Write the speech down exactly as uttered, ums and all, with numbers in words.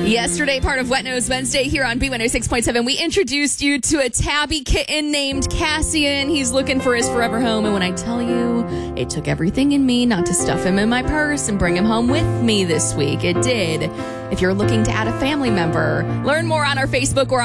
Yesterday, part of Wet Nose Wednesday here on B one oh six point seven, we introduced you to a tabby kitten named Cassian. He's looking for his forever home, and when I tell you, it took everything in me not to stuff him in my purse and bring him home with me this week. It did. If you're looking to add a family member, learn more on our Facebook or